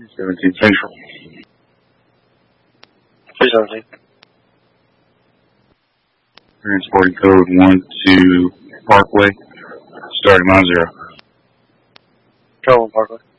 217 Central. 217. Transporting code 12 Parkway. Starting on 0. Travel Parkway.